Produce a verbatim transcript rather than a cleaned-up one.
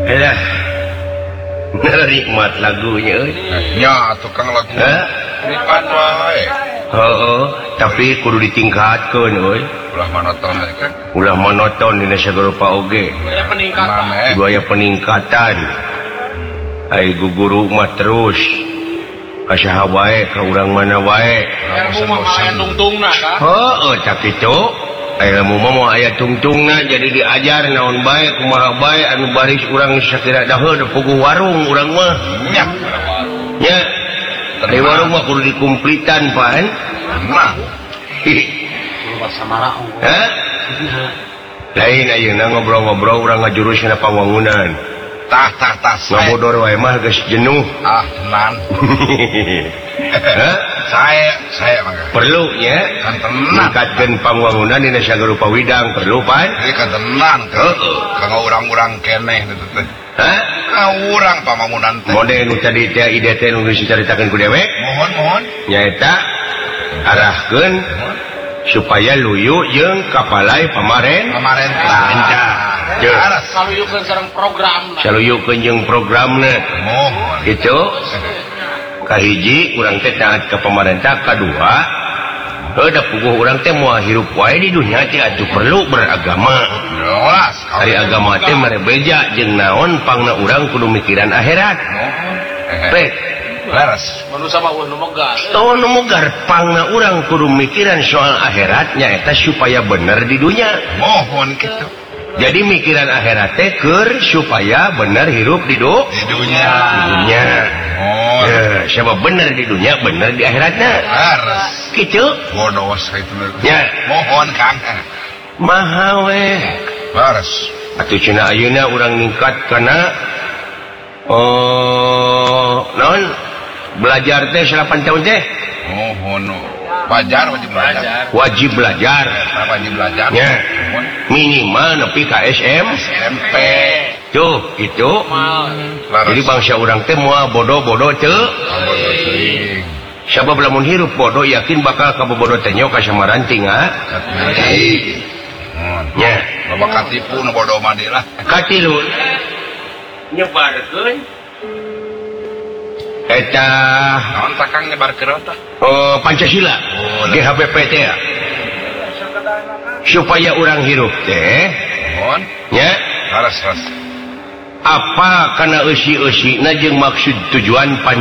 Alah. Nikmat lagunya. Ya, tukang lagu. Nikmat wae. Heeh, tapi kudu ditingkatkeun euy. Ulah monoton kan. Ulah monoton dina sagala rupa oge. Aya peningkatan. Kudu aya peningkatan. Ai guguru mah terus kasaha wae ka urang mana wae. Ilmu mah aya tungtungna kan. Heeh, tak kitu. Ilmu mah moal aya tungtungna jadi diajar naon bae kumaha bae anu baris urang sakira daheul puguh warung urang mah. Nya. Nya. Di warung mah kudu dikumplitan pan. Nah. Hah? Lain ayeuna ngobrol-ngobrol urang ngajurus kana pawangunan. Tah tah tah. Ngabodor wae mah geus jenuh. Ah, nan. Hah? Saya saya mah. Perlu nya. Kan tenan. Ningkatkeun panwangunan dina sagala rupa widang perlu pan. Ieu kan tenan kan. Heeh. Kanggo urang-urang keneh itu teh. Hah? Ka urang pamangunan teh. Model nu tadi teh ide teh nu geus dicaritakeun ku dewek. Mohon mohon. Nyaeta arahkeun supaya luyu jeung kapalai pamaren pamarentah. Jeung saluyukeun sareng programna. saluyukeun jeung programna. Mohon. Kitu. Kahiji urang teh taat ka pamarentah, kadua heuda puguh urang teh moal hirup wae di dunya teh atuh perlu beragama. Jelas. Ari agama teh mare beja jeung naon pangna urang kudu mikiran akhirat. Pek Laras. Manusia mah nu megar. Tahu nu megar pangna urang kudu mikiran soal akhirat nyaeta supaya bener di dunya. Mohon kitu. Jadi mikiran akhirat teh keur supaya bener hirup di do Di dunya. di dunya. Oh. Ya, siapa bener di dunya bener di akhiratna. Laras. Kitu. Bodos itu. Ya. Mohon Kang. Maha we. Laras. Atuh cenah ayeuna urang ningkat kana oh naon belajar teh salapan tahun teh. Mohon. Wajar wajib belajar. Wajib belajar. Wajib belajar. Ya. Mohon. Minimal nepi ka S M. M P. Tuh, itu. Laras. Jadi bangsa urang teh moal bodoh-bodoh teu. Sabab lamun hirup bodoh yakin bakal kabobodoh teh nyok ka samaranting ha. Nya, Bapak katipu nu bodoh mah lah. katilu nyebarkeun eta Naon takang nyebarkeun tah? oh, Pancasila. G H B P teh ya. Supaya urang hirup teh Mohon. nya Laras laras. apa kana eusi-eusina jeung maksud tujuan pan